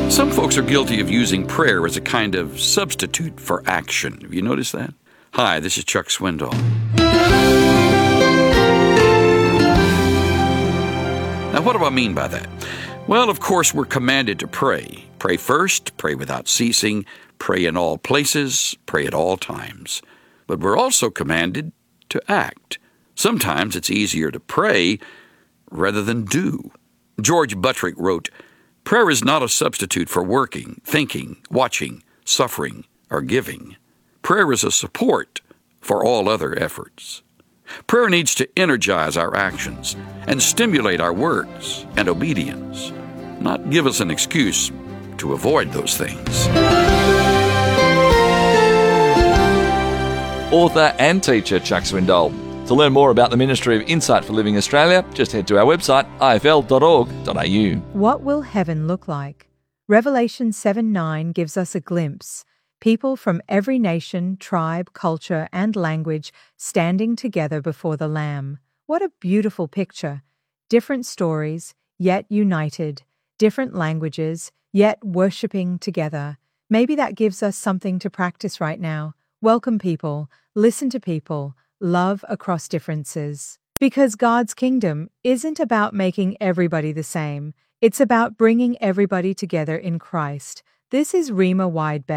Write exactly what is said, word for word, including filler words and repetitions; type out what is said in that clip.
Some folks are guilty of using prayer as a kind of substitute for action. Have you noticed that? Hi, this is Chuck Swindoll. Now, what do I mean by that? Well, of course, we're commanded to pray. Pray first, pray without ceasing, pray in all places, pray at all times. But we're also commanded to act. Sometimes it's easier to pray rather than do. George Buttrick wrote, "Prayer is not a substitute for working, thinking, watching, suffering, or giving. Prayer is a support for all other efforts." Prayer needs to energize our actions and stimulate our words and obedience, not give us an excuse to avoid those things. Author and teacher Chuck Swindoll. To learn more about the Ministry of Insight for Living Australia, just head to our website i f l dot org dot a u. What will heaven look like? Revelation seven nine gives us a glimpse. People from every nation, tribe, culture, and language standing together before the Lamb. What a beautiful picture. Different stories, yet united. Different languages, yet worshipping together. Maybe that gives us something to practice right now. Welcome people, listen to people, love across differences. Because God's kingdom isn't about making everybody the same. It's about bringing everybody together in Christ. This is Rima Wide Bay.